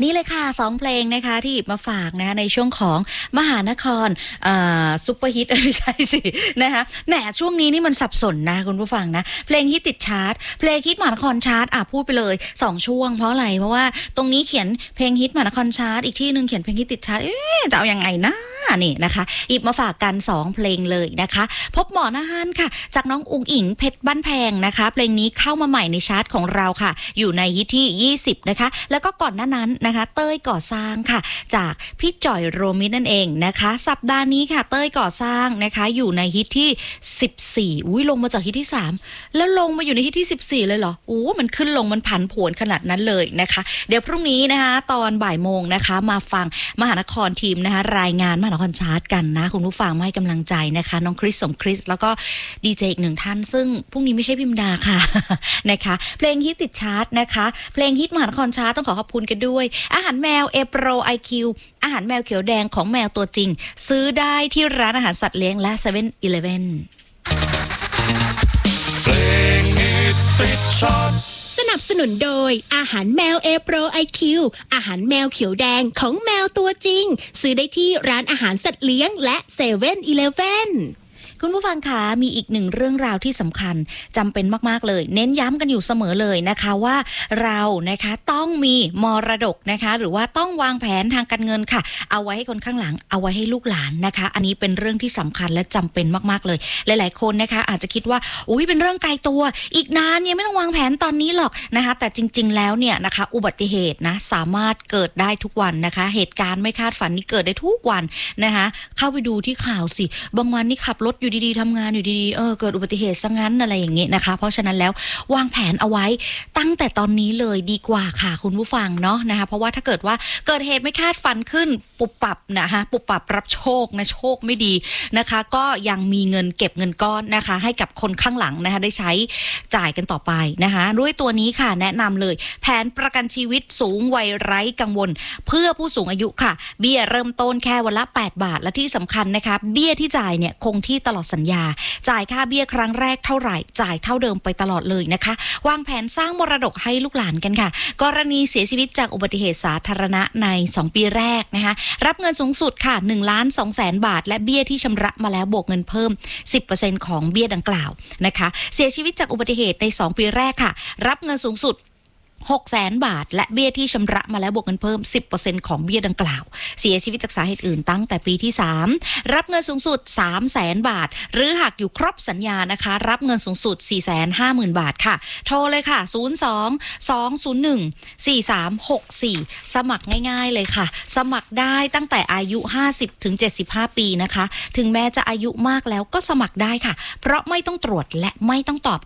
นี่เลยค่ะ2เพลงนะคะที่หยิบมาฝากนะคะในช่วงของมหานครซุปเปอร์ฮิตไม่ใช่สินะคะแหมช่วงนี้นี่มันสับสนนะคุณผู้ฟังนะเพลงฮิตติดชาร์ตเพลงฮิตมหานครชาร์ตพูดไปเลย2ช่วงเพราะอะไรเพราะว่าตรงนี้เขียนเพลงฮิตมหานครชาร์ตอีกที่นึงเขียนเพลงฮิตติดชาร์ตจะเอายังไงนะนี่นะคะหยิบมาฝากกัน2เพลงเลยนะคะพบหมอนะฮั่นค่ะจากน้องอุ๋งอิ๋งเพชรบ้านแพงนะคะเพลงนี้เข้ามาใหม่ในชาร์ตของเราค่ะอยู่ในฮิตที่20นะคะแล้วก็ก่อนหน้านั้นนะคะเต้ยก่อสร้างค่ะจากพี่จ่อยโรมินั่นเองนะคะสัปดาห์นี้ค่ะเต้ยก่อสร้างนะคะอยู่ในฮิตที่14ลงมาจากฮิตที่3แล้วลงมาอยู่ในฮิตที่14เลยเหรอมันขึ้นลงมันผันผวนขนาดนั้นเลยนะคะเดี๋ยวพรุ่งนี้นะคะตอนบ่ายโมงนะคะมาฟังมหานครทีมนะคะรายงานมหานครชาร์ตกันนะคุณผู้ฟังมาให้กำลังใจนะคะน้องคริสสมคริสแล้วก็ดีเจอีก1ท่านซึ่งพรุ่งนี้ไม่ใช่พิมดาค่ะ นะคะเพลงฮิตติดชาร์ตนะคะเพลงฮิตมหานครชาร์ตต้องขอบคุณกันด้วยอาหารแมวเอโปร IQ อาหารแมวเขียวแดงของแมวตัวจริงซื้อได้ที่ร้านอาหารสัตว์เลี้ยงและ 7-Eleven เพลงฮิตติดชาร์ตสนับสนุนโดยอาหารแมวเอโปร IQ อาหารแมวเขียวแดงของแมวตัวจริงซื้อได้ที่ร้านอาหารสัตว์เลี้ยงและ 7-Eleven คุณผู้ฟังคะมีอีกหนึ่งเรื่องราวที่สำคัญจำเป็นมากๆเลยเน้นย้ำกันอยู่เสมอเลยนะคะว่าเรานะคะต้องมีมรดกนะคะหรือว่าต้องวางแผนทางการเงินค่ะเอาไว้ให้คนข้างหลังเอาไว้ให้ลูกหลานนะคะอันนี้เป็นเรื่องที่สำคัญและจำเป็นมากๆเลยหลายๆคนนะคะอาจจะคิดว่าเป็นเรื่องไกลตัวอีกนานยังไม่ต้องวางแผนตอนนี้หรอกนะคะแต่จริงๆแล้วเนี่ยนะคะอุบัติเหตุนะสามารถเกิดได้ทุกวันนะคะเหตุการณ์ไม่คาดฝันนี่เกิดได้ทุกวันนะคะเข้าไปดูที่ข่าวสิบางวันนี่ขับรถอยู่ดีๆทำงานอยู่ดีๆเกิดอุบัติเหตุซะงั้นอะไรอย่างเงี้ยนะคะเพราะฉะนั้นแล้ววางแผนเอาไว้ตั้งแต่ตอนนี้เลยดีกว่าค่ะคุณผู้ฟังเนาะนะคะเพราะว่าถ้าเกิดว่าเกิดเหตุไม่คาดฝันขึ้นปุบปับนะคะปุบปับรับโชคนะโชคไม่ดีนะคะก็ยังมีเงินเก็บเงินก้อนนะคะให้กับคนข้างหลังนะคะได้ใช้จ่ายกันต่อไปนะคะด้วยตัวนี้ค่ะแนะนำเลยแผนประกันชีวิตสูงวัยไร้กังวลเพื่อผู้สูงอายุค่ะเบี้ยเริ่มต้นแค่วันละ8 บาทและที่สำคัญนะคะเบี้ยที่จ่ายเนี่ยคงที่ตลอดสัญญาจ่ายค่าเบี้ยครั้งแรกเท่าไหร่จ่ายเท่าเดิมไปตลอดเลยนะคะวางแผนสร้างมรดกให้ลูกหลานกันค่ะกรณีเสียชีวิตจากอุบัติเหตุสาธารณะใน2 ปีแรกนะคะรับเงินสูงสุดค่ะ 1,200,000 บาทและเบี้ยที่ชำระมาแล้วบวกเงินเพิ่ม 10% ของเบี้ยดังกล่าวนะคะเสียชีวิตจากอุบัติเหตุใน2 ปีแรกค่ะรับเงินสูงสุด600,000 บาทและเบี้ยที่ชำระมาแล้วบวกเงินเพิ่ม 10% ของเบี้ยดังกล่าวเสียชีวิตจากสาเหตุอื่นตั้งแต่ปีที่3รับเงินสูงสุด 300,000 บาทหรือหากอยู่ครบสัญญานะคะรับเงินสูงสุด 450,000 บาทค่ะโทรเลยค่ะ02-201-4364สมัครง่ายๆเลยค่ะสมัครได้ตั้งแต่อายุ 50-75 ปีนะคะถึงแม้จะอายุมากแล้วก็สมัครได้ค่ะเพราะไม่ต้องตรวจและไม่ต้องตอบ